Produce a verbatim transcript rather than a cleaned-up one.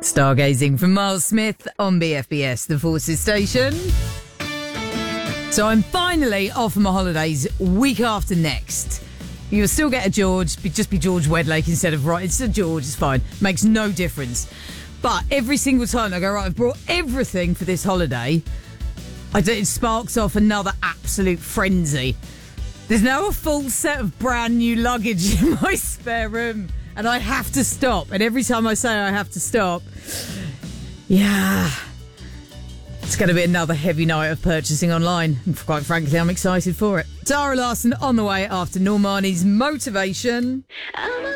Stargazing from Miles Smith on B F B S, the Forces station. So I'm finally off on my holidays week after next. You'll still get a George, but just be George Wedlake instead of right. It's a George, it's fine. Makes no difference. But every single time I go, right, I've brought everything for this holiday, I do, it sparks off another absolute frenzy. There's now a full set of brand new luggage in my spare room, and I have to stop. And every time I say I have to stop, yeah, it's going to be another heavy night of purchasing online. And quite frankly, I'm excited for it. Tara Larson on the way after Normani's Motivation.